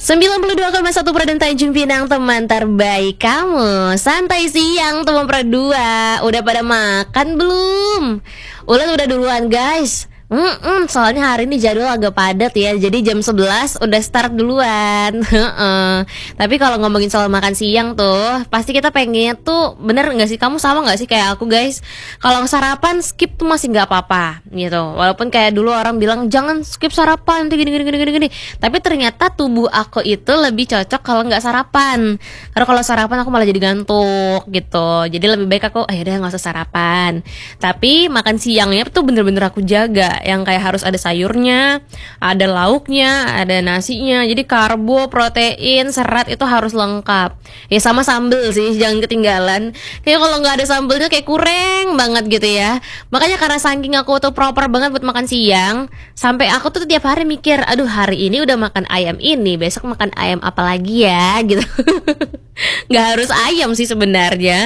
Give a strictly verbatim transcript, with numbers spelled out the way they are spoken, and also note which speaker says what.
Speaker 1: sembilan puluh dua koma satu Pro dan Tanjung Pinang, teman terbaik kamu. Santai siang teman Pro dua. Udah pada makan belum? Ulan udah duluan guys. Mm-mm, soalnya hari ini jadwal agak padat ya. Jadi jam sebelas udah start duluan. Tapi kalau ngomongin soal makan siang tuh, pasti kita pengen tuh, bener gak sih? Kamu sama gak sih kayak aku guys? Kalau sarapan skip tuh masih gak apa-apa gitu. Walaupun kayak dulu orang bilang jangan skip sarapan, nanti gini gini gini gini. Tapi ternyata tubuh aku itu lebih cocok kalau gak sarapan. Karena kalau sarapan aku malah jadi ngantuk gitu. Jadi lebih baik aku, eh udah gak usah sarapan. Tapi makan siangnya tuh bener-bener aku jaga, yang kayak harus ada sayurnya, ada lauknya, ada nasinya. Jadi karbo, protein, serat itu harus lengkap. Ya sama sambel sih, jangan ketinggalan. Kayak kalau nggak ada sambelnya kayak kurang banget gitu ya. Makanya karena saking aku tuh proper banget buat makan siang, sampai aku tuh tiap hari mikir, aduh hari ini udah makan ayam ini, besok makan ayam apa lagi ya gitu. Nggak harus ayam sih sebenarnya.